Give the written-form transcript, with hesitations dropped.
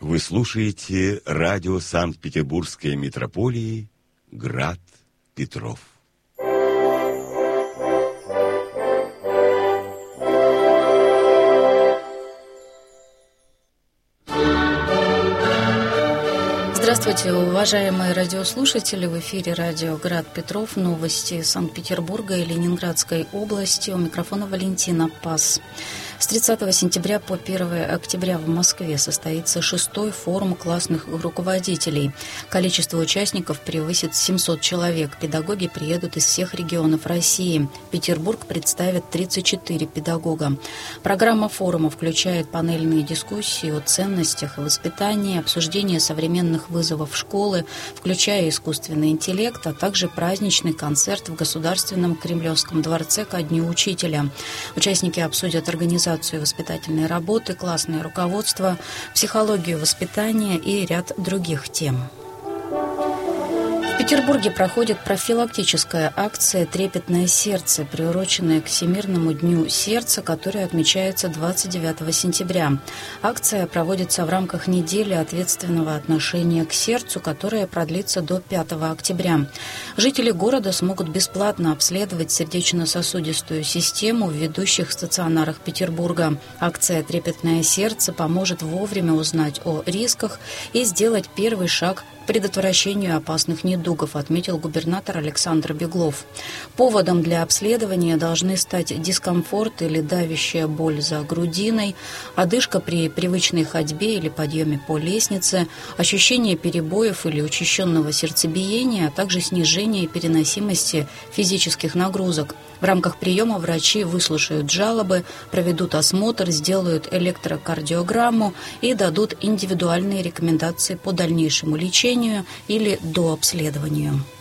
Вы слушаете радио Санкт-Петербургской митрополии «Град Петров». Здравствуйте, уважаемые радиослушатели! В эфире радио «Град Петров». Новости Санкт-Петербурга и Ленинградской области. У микрофона Валентина Пас. С 30 сентября по 1 октября в Москве состоится 6-й форум классных руководителей. Количество участников превысит 700 человек. Педагоги приедут из всех регионов России. Петербург представит 34 педагога. Программа форума включает панельные дискуссии о ценностях и воспитании, обсуждение современных вызовов школы, включая искусственный интеллект, а также праздничный концерт в Государственном Кремлевском дворце ко Дню учителя. Участники обсудят организацию воспитательной работы, классное руководство, психологию воспитания и ряд других тем. В Петербурге проходит профилактическая акция «Трепетное сердце», приуроченная к Всемирному дню сердца, который отмечается 29 сентября. Акция проводится в рамках недели ответственного отношения к сердцу, которая продлится до 5 октября. Жители города смогут бесплатно обследовать сердечно-сосудистую систему в ведущих стационарах Петербурга. Акция «Трепетное сердце» поможет вовремя узнать о рисках и сделать первый шаг к предотвращению опасных недугов, отметил губернатор Александр Беглов. Поводом для обследования должны стать дискомфорт или давящая боль за грудиной, одышка при привычной ходьбе или подъеме по лестнице, ощущение перебоев или учащенного сердцебиения, а также снижение переносимости физических нагрузок. В рамках приема врачи выслушают жалобы, проведут осмотр, сделают электрокардиограмму и дадут индивидуальные рекомендации по дальнейшему лечению или дообследованию.